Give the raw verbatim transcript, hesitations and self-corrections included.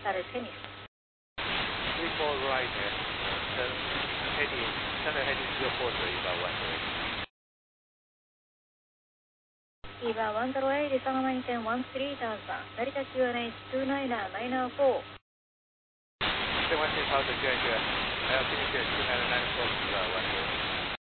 Saddle tennis. Three four right, then heading, center heading zero four three, about one three. Eva one zero eight, Desama maintain one three thousand. Narita Q N H two nine nine four. seven one six thousand, Q N H, uh, finish at two nine nine four, about one three.